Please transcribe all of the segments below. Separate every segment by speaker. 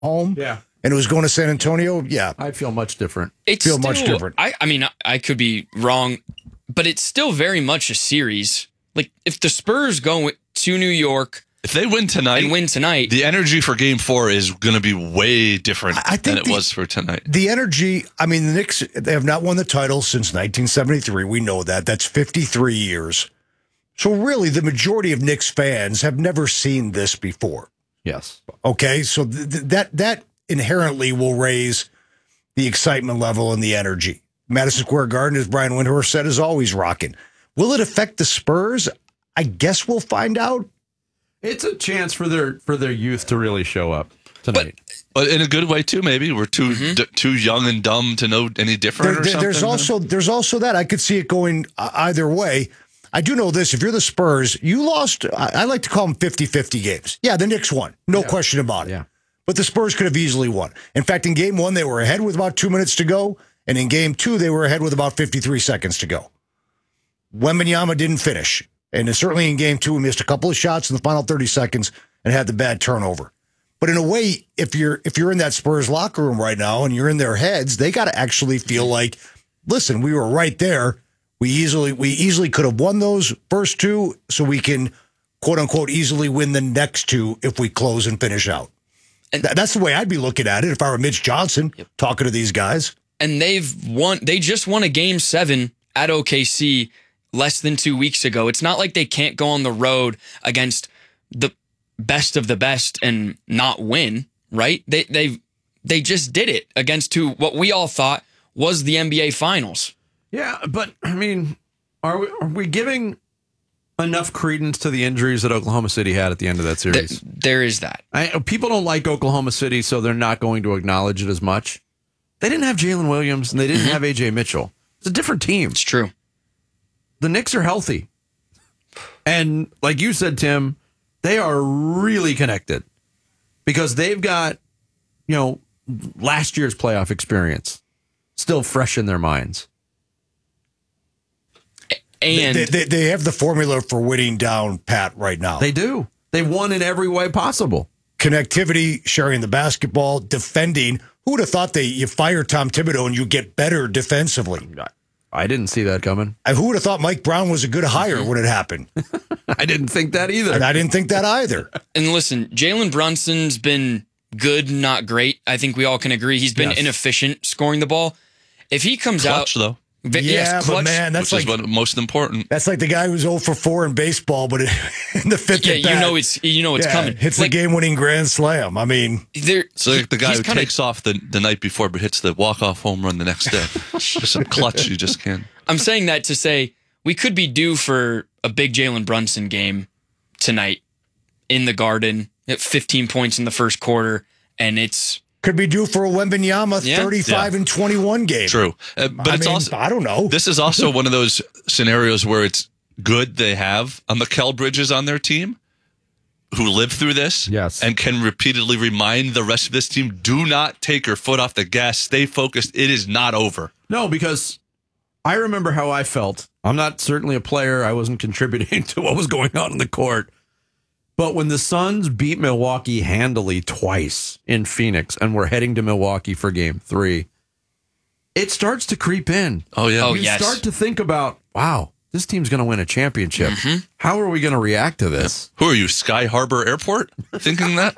Speaker 1: home.
Speaker 2: Yeah.
Speaker 1: And it was going to San Antonio. Yeah.
Speaker 2: I'd feel much different.
Speaker 3: It's
Speaker 1: feel
Speaker 3: still,
Speaker 1: much different.
Speaker 3: I mean, I could be wrong, but it's still very much a series. Like, if the Spurs go to New York,
Speaker 4: if they win tonight, the energy for Game 4 is going to be way different than it was for tonight.
Speaker 1: The energy, I mean, the Knicks, they have not won the title since 1973. We know that. That's 53 years. So really, the majority of Knicks fans have never seen this before.
Speaker 2: Yes.
Speaker 1: Okay, so that inherently will raise the excitement level and the energy. Madison Square Garden, as Brian Windhorst said, is always rocking. Will it affect the Spurs? I guess we'll find out.
Speaker 2: It's a chance for their youth to really show up tonight.
Speaker 4: But in a good way, too, maybe. We're too young and dumb to know any different or something.
Speaker 1: There's also that. I could see it going either way. I do know this. If you're the Spurs, you lost, I like to call them 50-50 games. Yeah, the Knicks won. No question about it.
Speaker 2: Yeah.
Speaker 1: But the Spurs could have easily won. In fact, in Game 1, they were ahead with about 2 minutes to go. And in Game 2, they were ahead with about 53 seconds to go. Wembanyama didn't finish. And certainly in Game 2, he missed a couple of shots in the final 30 seconds and had the bad turnover. But in a way, if you're in that Spurs locker room right now and you're in their heads, they got to actually feel like, listen, we were right there. We easily could have won those first two, so we can, quote unquote, easily win the next two if we close and finish out. And that's the way I'd be looking at it if I were Mitch Johnson talking to these guys.
Speaker 3: And they just won a Game 7 at OKC less than 2 weeks ago. It's not like they can't go on the road against the best of the best and not win, right? They just did it against what we all thought was the NBA Finals.
Speaker 2: Yeah, but I mean, are we giving enough credence to the injuries that Oklahoma City had at the end of that series?
Speaker 3: There is that.
Speaker 2: People don't like Oklahoma City, so they're not going to acknowledge it as much. They didn't have Jalen Williams, and they didn't have A.J. Mitchell. It's a different team.
Speaker 3: It's true.
Speaker 2: The Knicks are healthy. And like you said, Tim, they are really connected because they've got, last year's playoff experience still fresh in their minds.
Speaker 3: And
Speaker 1: they have the formula for winning down pat right now.
Speaker 2: They do. They won in every way possible.
Speaker 1: Connectivity, sharing the basketball, defending. Who would have thought you fire Tom Thibodeau and you get better defensively?
Speaker 2: I didn't see that coming.
Speaker 1: Who would have thought Mike Brown was a good hire when it happened?
Speaker 2: I didn't think that either.
Speaker 1: And I didn't think that either.
Speaker 3: And listen, Jalen Brunson's been good, not great. I think we all can agree. He's been inefficient scoring the ball. If he comes
Speaker 4: clutch, though.
Speaker 3: Yes, clutch,
Speaker 1: but man, that's
Speaker 4: which is what most important.
Speaker 1: That's like the guy who's 0 for 4 in baseball, but in the fifth at bat,
Speaker 3: it's coming.
Speaker 1: Hits the game-winning grand slam. I mean,
Speaker 4: so the guy who takes off the night before but hits the walk-off home run the next day. Just a clutch, you just can't.
Speaker 3: I'm saying that to say we could be due for a big Jalen Brunson game tonight in the Garden at 15 points in the first quarter, and it's
Speaker 1: could be due for a Wembanyama 35 and 21 game.
Speaker 4: True. But also,
Speaker 1: I don't know.
Speaker 4: This is also one of those scenarios where it's good they have a Mikal Bridges on their team who lived through this and can repeatedly remind the rest of this team, do not take your foot off the gas. Stay focused. It is not over.
Speaker 2: No, because I remember how I felt. I'm not certainly a player. I wasn't contributing to what was going on in the court. But when the Suns beat Milwaukee handily twice in Phoenix and we're heading to Milwaukee for Game 3, it starts to creep in.
Speaker 4: Oh, yeah.
Speaker 3: Oh,
Speaker 2: you start to think about, wow, this team's going to win a championship. Mm-hmm. How are we going to react to this?
Speaker 4: Who are you, Sky Harbor Airport, thinking that?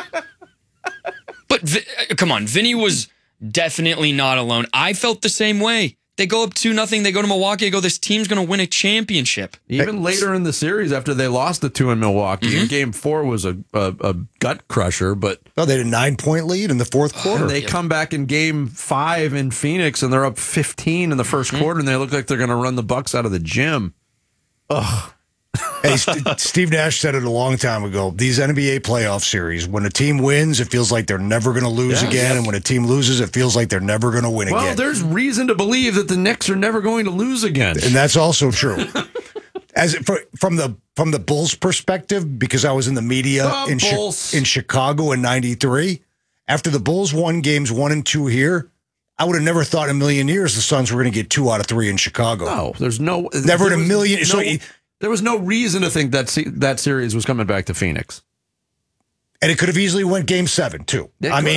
Speaker 3: But come on, Vinny was definitely not alone. I felt the same way. They go up 2-0. They go to Milwaukee. They go, this team's going to win a championship.
Speaker 2: Even later in the series, after they lost the 2 in Milwaukee, and Game 4 was a gut crusher. But
Speaker 1: they had a 9-point lead in the fourth quarter.
Speaker 2: And they come back in Game 5 in Phoenix, and they're up 15 in the first quarter, and they look like they're going to run the Bucks out of the gym. Ugh.
Speaker 1: Hey, Steve Nash said it a long time ago. These NBA playoff series, when a team wins, it feels like they're never going to lose again. And when a team loses, it feels like they're never going to win again.
Speaker 2: Well, there's reason to believe that the Knicks are never going to lose again.
Speaker 1: And that's also true. From the Bulls' perspective, because I was in the media in Chicago in '93, after the Bulls won games 1 and 2 here, I would have never thought in a million years the Suns were going to get 2 out of 3 in Chicago.
Speaker 2: No, there's no...
Speaker 1: Never in a million...
Speaker 2: There was no reason to think that that series was coming back to Phoenix.
Speaker 1: And it could have easily went game 7, too. I mean,